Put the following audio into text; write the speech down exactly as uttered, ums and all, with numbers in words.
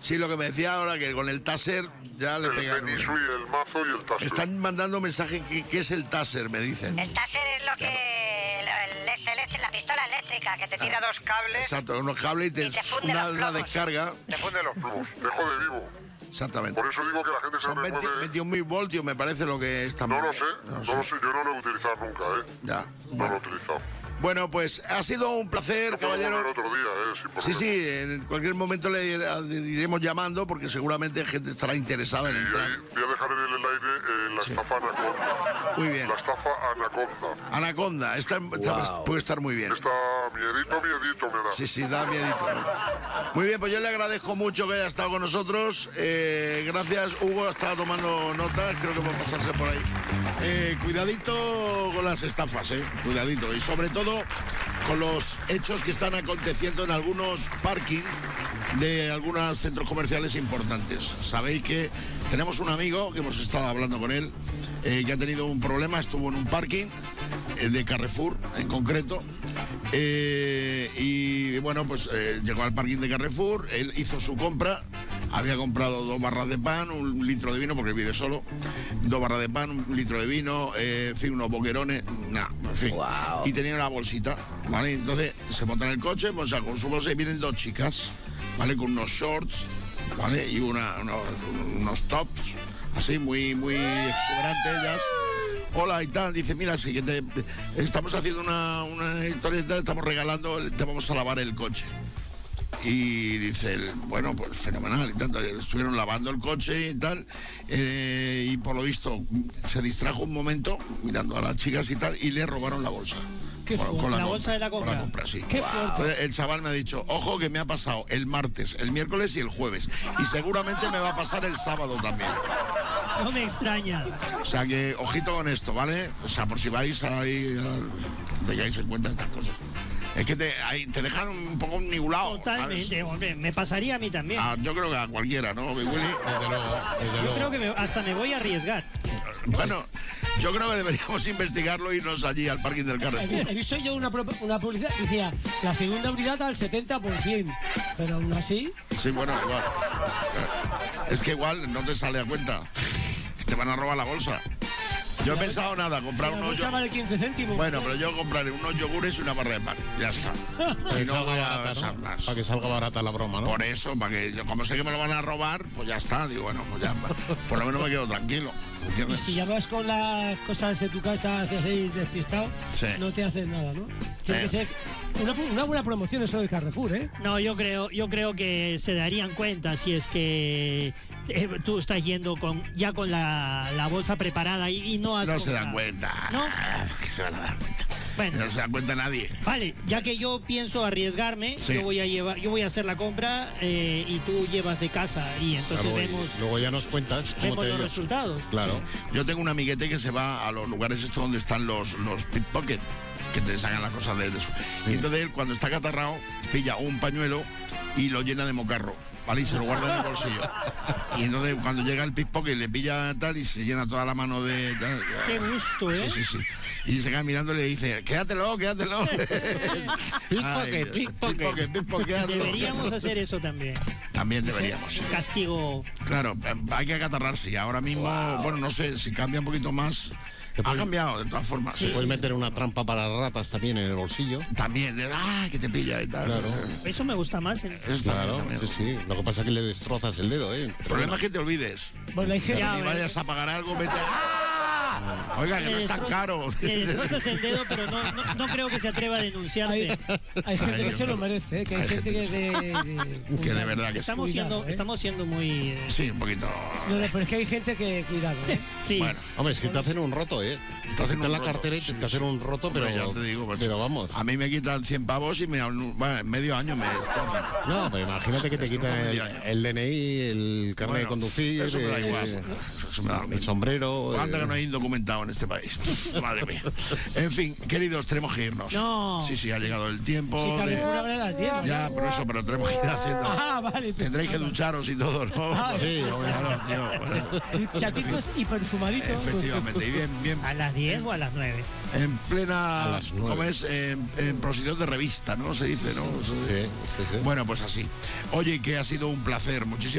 Sí, lo que me decía ahora, que con el taser ya le El pegan. Feng Shui, el mazo y el taser. Están mandando mensaje que, que es el taser, me dicen. El taser es lo que... El, el, este, el- la pistola eléctrica que te tira dos cables. Exacto, unos cables y te, Y te funde una, los una plomos. descarga. Te funde los plomos. Te jode vivo. Exactamente. Por eso digo que la gente se Son veinte, remueve. veintiún mil voltios, me parece lo que está. No lo sé, no, lo sé. Yo no lo he utilizado nunca, ¿eh? Ya. No Bueno. lo he utilizado. Bueno, pues ha sido un placer, Lo puedo poner caballero. otro día, ¿eh? Sin Sí, problema. sí, en cualquier momento le, le iremos llamando porque seguramente gente estará interesada en Y entrar. ahí voy a dejar en el aire eh, la estafa Anaconda. Muy bien. La estafa Anaconda. Anaconda, esta, esta Wow. puede estar muy bien. Esta miedito, miedito me da. Sí, sí, da miedito. Muy bien, pues yo le agradezco mucho que haya estado con nosotros. Eh, gracias, Hugo, estaba tomando notas, creo que va a pasarse por ahí. Eh, cuidadito con las estafas, eh, cuidadito. Y sobre todo con los hechos que están aconteciendo en algunos parkings de algunos centros comerciales importantes. Sabéis que tenemos un amigo que hemos estado hablando con él, eh, que ha tenido un problema, estuvo en un parking eh, de Carrefour en concreto. Eh, y bueno, pues eh, llegó al parking de Carrefour, él hizo su compra, había comprado dos barras de pan, un litro de vino, porque vive solo, dos barras de pan, un litro de vino, eh, en fin, unos boquerones, nada, en fin. Wow. Y tenía una bolsita, ¿vale? Entonces se monta en el coche, pues con su bolsa y vienen dos chicas, ¿vale? Con unos shorts, ¿vale? Y una, unos, unos tops, así, muy, muy exuberantes ellas. Hola y tal, dice, mira, sí que te, te- estamos haciendo una, una historieta, estamos regalando, te vamos a lavar el coche. Y dice él, bueno, pues fenomenal y tanto, estuvieron lavando el coche y tal, eh, y por lo visto se distrajo un momento mirando a las chicas y tal, y le robaron la bolsa. Qué Con- fuerte. con La compra, bolsa de la con compra. la compra, sí. Qué fuerte. Entonces el chaval me ha dicho, ojo que me ha pasado el martes, el miércoles y el jueves, y seguramente me va a pasar el sábado también. No me extraña. O sea que, ojito con esto, ¿vale? O sea, por si vais ahí, a- tengáis en cuenta estas cosas. Es que te, ahí, te dejan un poco niulado. Totalmente, hombre, me pasaría a mí también. Ah, yo creo que a cualquiera, ¿no, Willy? Desde luego, desde Yo luego. creo que me- hasta me voy a arriesgar. Bueno, yo creo que deberíamos investigarlo e irnos allí al parking del He Carrefour. visto, he visto yo una, pro- una publicidad que decía la segunda unidad al setenta por ciento, pero aún así, Sí, bueno, igual. Es que igual no te sale a cuenta. Te van a robar la bolsa. Yo he pensado nada, comprar la unos bolsa yo- vale quince céntimos. Bueno, pero yo compraré unos yogures y una barra de pan. Ya está. Para Y que no salga voy a barata, pensar ¿no? más. Para que salga barata la broma, ¿no? Por eso, para que yo, como sé que me lo van a robar, pues ya está. Digo, bueno, pues ya, por lo menos me quedo tranquilo. Y ¿Entiendes? si ya vas con las cosas de tu casa hacia así despistado, Sí. no te hacen nada, ¿no? Tiene Eh. que ser una, una buena promoción esto del Carrefour, ¿eh? No, yo creo, yo creo que se darían cuenta si es que eh, tú estás yendo con ya con la, la bolsa preparada y, y no has No se dan comprado. cuenta. ¿No? Que se van a dar cuenta. Bueno. No se dan cuenta nadie. Vale, ya que yo pienso arriesgarme, Sí. yo voy a llevar, yo voy a hacer la compra eh, y tú llevas de casa y entonces Claro, y vemos, luego ya nos cuentas cómo vemos te los dio. resultados. Claro. Yo tengo un amiguete que se va a los lugares estos donde están los, los pickpocket, que te sacan las cosas de, de eso. Y entonces él, cuando está acatarrado, pilla un pañuelo y lo llena de mocarro, ¿vale? Y se lo guarda en el bolsillo. Y entonces cuando llega el pickpocket le pilla tal y se llena toda la mano de... tal. Qué gusto, ¿eh? Sí, sí, sí. Y se queda mirando y le dice, quédatelo, quédatelo. Ay, Pickpocket, pickpocket. pickpocket, pickpocket, quédatelo. Deberíamos hacer eso también. También deberíamos. Castigo. Claro, eh, hay que acatarrarse. Ahora mismo, bueno, no sé, si cambia un poquito más... Ha puedes- cambiado, de todas formas. Se sí, puede sí. meter una trampa para ratas también en el bolsillo. También, de, ah, que te pilla y tal. Claro. Eso me gusta más. ¿eh? Eso Claro, también, también. sí, sí. Lo que pasa es que le destrozas el dedo, ¿eh? El problema es que te olvides. Bueno, hay gente, Ya, Y bueno. vayas a pagar algo, vete. ¡Ah! Oiga, que Le no es tan destro- caro. Le destrozas el dedo, pero no, no, no creo que se atreva a denunciarte. hay, hay gente Ay, que Dios se lo mío. merece, ¿eh? Que hay, Hay gente gente que de, de- Que de verdad que sí. Estamos Cuidado, siendo, ¿eh? estamos siendo muy. eh, Sí, un poquito. No, no, pero es que hay gente que, cuidado, ¿eh? sí. Bueno, Hombre, es que te hacen un roto, ¿eh? Te hacen hacen un la roto, cartera y sí, te hacen un roto, pero, hombre, ya te digo, macho. pero vamos. A mí me quitan cien pavos y me, bueno, en medio año me destrozan. No, pero imagínate que te Destroza quitan el, medio año. el D N I, el carnet de Bueno, conducir, eso me da eh, igual. Eso me da lo el mismo. sombrero. ¿Cuánto eh, que no hay indocumentado en este país? Madre mía. En fin, queridos, tenemos que irnos. No. Sí, sí, ha llegado el tiempo. Si de- Carrefour abre a las diez. ¿no? Ya, por eso, pero tenemos que ir haciendo. Ah, vale. Tendréis que ducharos y todo, ¿no? Ah, sí, hombre. claro, tío. Bueno, Chatitos y perfumaditos. efectivamente. Y bien, bien. ¿A las diez o a las nueve? En plena. A las nueve. ¿Cómo es? En, en posición de revista, ¿no? Se dice, ¿no? Sí, sí, sí. Bueno, pues así. Oye, que ha sido un placer. Muchísimas